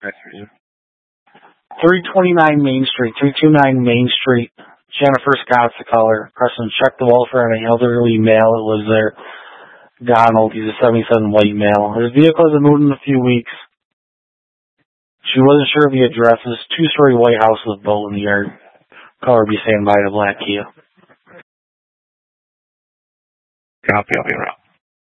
329 Main Street, 329 Main Street. Jennifer Scott's the caller. Preston checked the welfare on an elderly male that lives there. Donald, he's a 77 white male. His vehicle hasn't moved in a few weeks. She wasn't sure of the addresses. 2-story white house with a boat in the yard. Caller be standing by the black Kia. Copy, I'll be around.